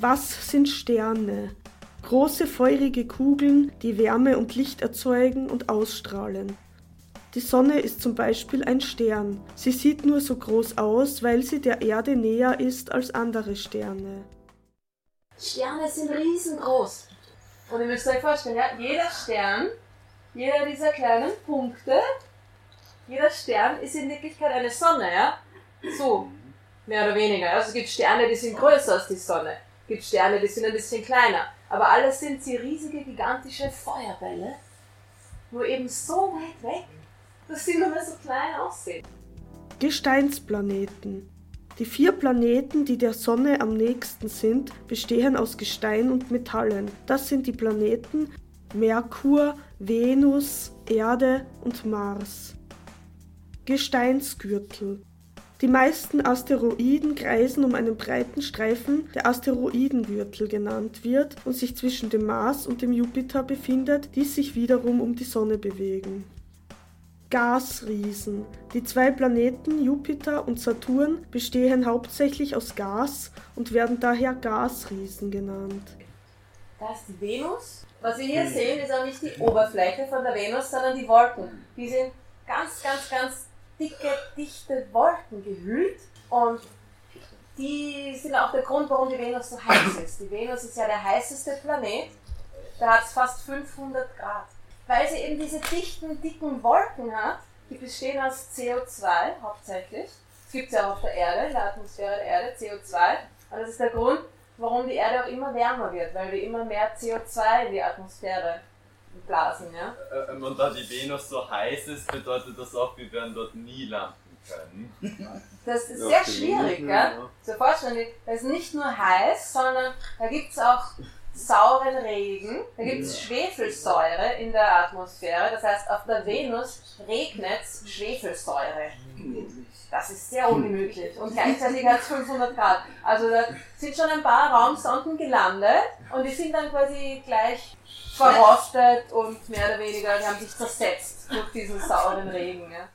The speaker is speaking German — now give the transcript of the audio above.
Was sind Sterne? Große feurige Kugeln, die Wärme und Licht erzeugen und ausstrahlen. Die Sonne ist zum Beispiel ein Stern. Sie sieht nur so groß aus, weil sie der Erde näher ist als andere Sterne. Sterne sind riesengroß. Und ihr müsst euch vorstellen, ja, jeder Stern, jeder dieser kleinen Punkte, jeder Stern ist in Wirklichkeit eine Sonne, ja? So, mehr oder weniger. Also es gibt Sterne, die sind größer als die Sonne. Es gibt Sterne, die sind ein bisschen kleiner. Aber alles sind sie riesige, gigantische Feuerbälle, nur eben so weit weg, dass sie nur mehr so klein aussehen. Gesteinsplaneten. Die 4 Planeten, die der Sonne am nächsten sind, bestehen aus Gestein und Metallen. Das sind die Planeten Merkur, Venus, Erde und Mars. Gesteinsgürtel. Die meisten Asteroiden kreisen um einen breiten Streifen, der Asteroidengürtel genannt wird und sich zwischen dem Mars und dem Jupiter befindet, die sich wiederum um die Sonne bewegen. Gasriesen. Die 2 Planeten Jupiter und Saturn bestehen hauptsächlich aus Gas und werden daher Gasriesen genannt. Da ist die Venus. Was wir hier sehen, ist auch nicht die Oberfläche von der Venus, sondern die Wolken. Die sind ganz dicke, dichte Wolken gehüllt und die sind auch der Grund, warum die Venus so heiß ist. Die Venus ist ja der heißeste Planet, da hat es fast 500 Grad. Weil sie eben diese dicken Wolken hat, die bestehen aus CO2 hauptsächlich. Das gibt es ja auch auf der Erde, in der Atmosphäre der Erde, CO2. Und das ist der Grund, warum die Erde auch immer wärmer wird, weil wir immer mehr CO2 in die Atmosphäre blasen, ja. Und da die Venus so heiß ist, bedeutet das auch, wir werden dort nie landen können. Das ist sehr schwierig, gell? So vorstellen, das ist nicht nur heiß, sondern da gibt es auch sauren Regen, da gibt es Schwefelsäure in der Atmosphäre, das heißt, auf der Venus regnet es Schwefelsäure. Das ist sehr ungemütlich und gleichzeitig hat es 500 Grad. Also da sind schon ein paar Raumsonden gelandet und die sind dann quasi gleich verrostet und mehr oder weniger, die haben sich zersetzt durch diesen sauren Regen. Ja.